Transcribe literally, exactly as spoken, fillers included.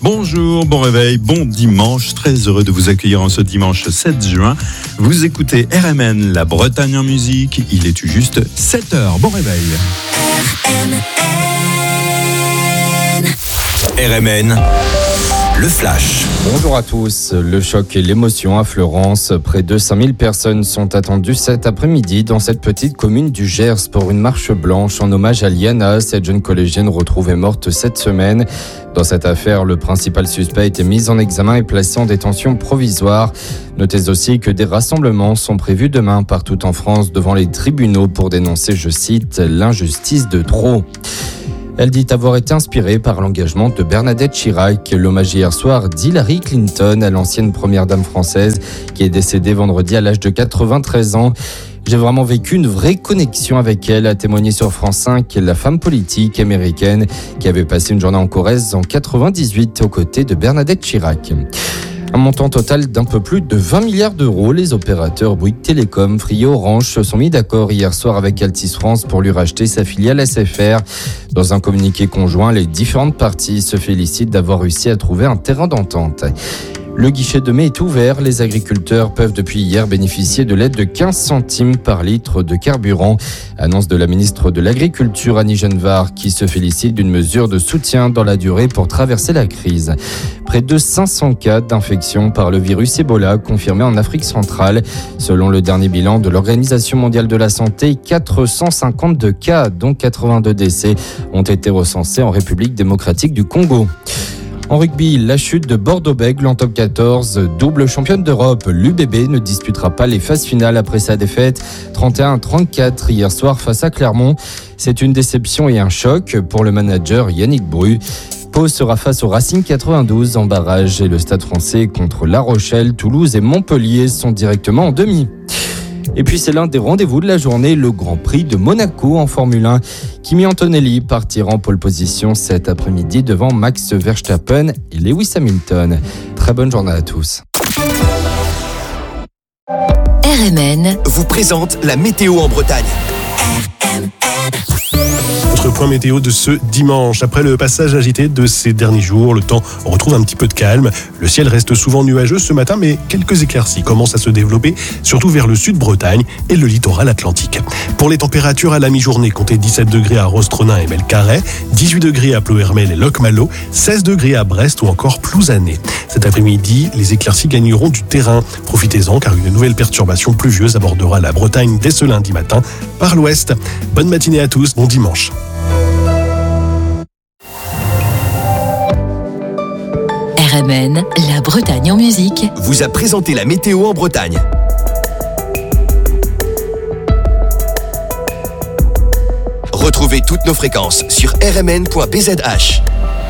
Bonjour, bon réveil, bon dimanche. Très heureux de vous accueillir en ce dimanche sept juin. Vous écoutez R M N, la Bretagne en musique. Il est tout juste sept heures. Bon réveil. R M N. R M N, le flash. Bonjour à tous. Le choc et l'émotion à Fleurance. Près de cinq mille personnes sont attendues cet après-midi dans cette petite commune du Gers pour une marche blanche en hommage à Liana, cette jeune collégienne retrouvée morte cette semaine. Dans cette affaire, le principal suspect a été mis en examen et placé en détention provisoire. Notez aussi que des rassemblements sont prévus demain partout en France devant les tribunaux pour dénoncer, je cite, l'injustice de trop. Elle dit avoir été inspirée par l'engagement de Bernadette Chirac. L'hommage hier soir d'Hillary Clinton à l'ancienne première dame française qui est décédée vendredi à l'âge de quatre-vingt-treize ans. J'ai vraiment vécu une vraie connexion avec elle, a témoigné sur France cinq la femme politique américaine qui avait passé une journée en Corrèze en quatre-vingt-dix-huit aux côtés de Bernadette Chirac. Un montant total d'un peu plus de vingt milliards d'euros. Les opérateurs Bouygues Télécom, Free et Orange se sont mis d'accord hier soir avec Altice France pour lui racheter sa filiale S F R. Dans un communiqué conjoint, les différentes parties se félicitent d'avoir réussi à trouver un terrain d'entente. Le guichet de mai est ouvert. Les agriculteurs peuvent depuis hier bénéficier de l'aide de quinze centimes par litre de carburant. Annonce de la ministre de l'Agriculture, Annie Genevard, qui se félicite d'une mesure de soutien dans la durée pour traverser la crise. Près de cinq cents cas d'infection par le virus Ebola confirmés en Afrique centrale. Selon le dernier bilan de l'Organisation mondiale de la santé, quatre cent cinquante-deux cas, dont quatre-vingt-deux décès, ont été recensés en République démocratique du Congo. En rugby, la chute de Bordeaux-Bègles en top quatorze, double championne d'Europe. L'U B B ne disputera pas les phases finales après sa défaite trente et un à trente-quatre hier soir face à Clermont. C'est une déception et un choc pour le manager Yannick Bru. Pau sera face au Racing quatre-vingt-douze en barrage et le Stade français contre La Rochelle, Toulouse et Montpellier sont directement en demi. Et puis c'est l'un des rendez-vous de la journée, le Grand Prix de Monaco en Formule un. Kimi Antonelli partira en pole position cet après-midi devant Max Verstappen et Lewis Hamilton. Très bonne journée à tous. R M N Vous présente la météo en Bretagne. R M N. Notre point météo de ce dimanche. Après le passage agité de ces derniers jours, le temps retrouve un petit peu de calme. Le ciel reste souvent nuageux ce matin, mais quelques éclaircies commencent à se développer, surtout vers le sud Bretagne et le littoral atlantique. Pour les températures à la mi-journée, comptez dix-sept degrés à Rostronin et Melcarray, dix-huit degrés à Ploërmel et Locmalo, seize degrés à Brest ou encore Plouzané. Cet après-midi, les éclaircies gagneront du terrain. Profitez-en car une nouvelle perturbation pluvieuse abordera la Bretagne dès ce lundi matin par l'ouest. Bonne matinée à tous, bon dimanche. R M N, la Bretagne en musique. Vous a présenté la météo en Bretagne. Retrouvez toutes nos fréquences sur r m n point b z h.